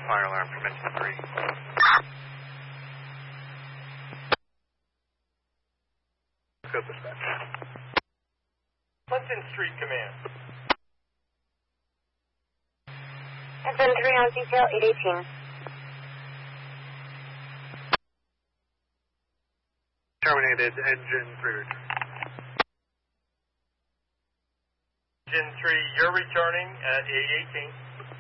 fire alarm from engine 3. Good dispatch. Clinton Street Command. Engine 3 on detail 818. Terminated engine 3 return. Engine 3, you're returning at 818.